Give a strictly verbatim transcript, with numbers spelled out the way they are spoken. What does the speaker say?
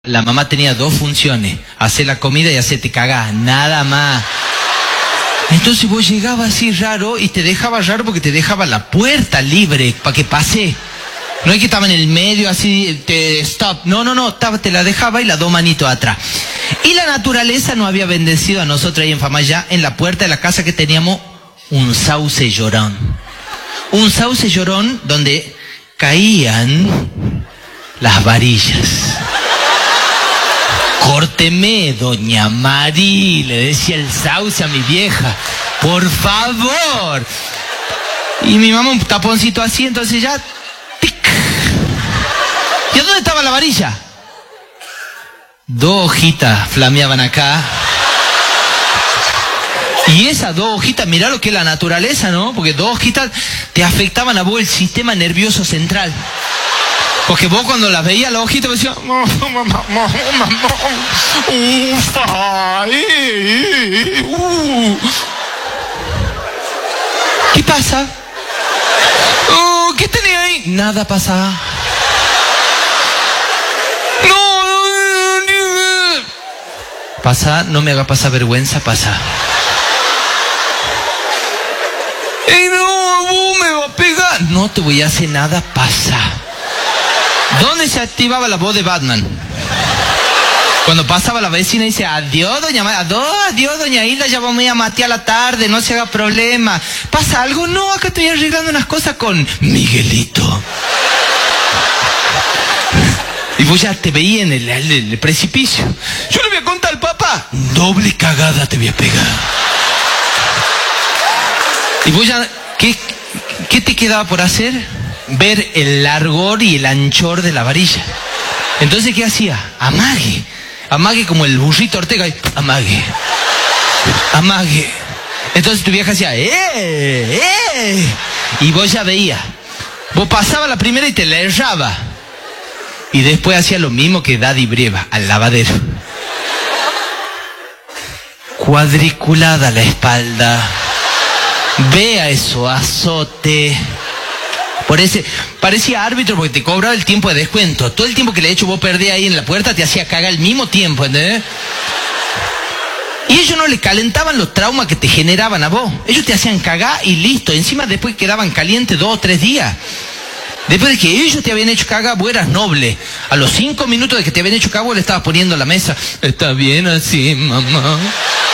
La mamá tenía dos funciones, hacer la comida y hacerte cagar, nada más. Entonces vos llegabas así raro y te dejaba raro porque te dejaba la puerta libre para que pase. No es que estaba en el medio así, te stop. No, no, no, estaba, te la dejaba y las dos manitos atrás. Y la naturaleza nos había bendecido a nosotros ahí en Famayá, en la puerta de la casa que teníamos un sauce llorón. Un sauce llorón donde caían las varillas. Córteme, doña Mari, le decía el sauce a mi vieja, por favor. Y mi mamá un taponcito así, entonces ya, tic. ¿Y a dónde estaba la varilla? Dos hojitas flameaban acá. Y esas dos hojitas, mirá lo que es la naturaleza, ¿no? Porque dos hojitas te afectaban a vos el sistema nervioso central. Porque vos cuando las veías las hojitas decías, ¿qué pasa? Oh, ¿qué tenía ahí? Nada pasa. No, pasa, no me haga pasar vergüenza, pasa. ¡Ey, no, vos me va a pegar! No te voy a hacer nada, pasa. ¿Dónde se activaba la voz de Batman? Cuando pasaba la vecina y dice, adiós, doña Ma- adiós, adiós, doña Hilda, ya vamos a ir a matear a la tarde, no se haga problema. ¿Pasa algo? No, acá estoy arreglando unas cosas con Miguelito. Y vos ya te veía en el, el, el precipicio. Yo le voy a contar al papá. Doble cagada te voy a pegar. Y vos ya, ¿qué, qué te quedaba por hacer? Ver el largor y el anchor de la varilla. Entonces, ¿qué hacía? Amague. Amague como el burrito Ortega. Amague. Amague. Entonces tu vieja hacía, ¡eh! ¡eh! Y vos ya veías. Vos pasaba la primera y te la erraba. Y después hacía lo mismo que Daddy Brieva, al lavadero. Cuadriculada la espalda. Vea eso, azote. Por ese, parecía árbitro porque te cobraba el tiempo de descuento. Todo el tiempo que le he hecho vos perdías ahí en la puerta te hacía cagar al mismo tiempo, ¿entendés? Y ellos no le calentaban los traumas que te generaban a vos. Ellos te hacían cagar y listo. Encima después quedaban calientes dos o tres días. Después de que ellos te habían hecho cagar, vos eras noble. A los cinco minutos de que te habían hecho cagar, vos le estabas poniendo a la mesa. Está bien así, mamá.